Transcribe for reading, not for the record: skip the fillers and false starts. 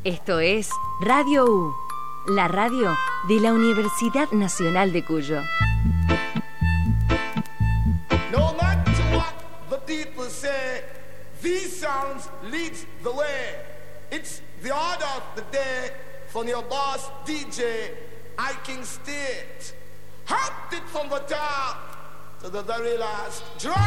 Esto es Radio U, la radio de la Universidad Nacional de Cuyo. No matter what the people say, these sounds lead the way. It's the order of the day from your boss DJ, I King State. Hopped it from the top to the very last drop.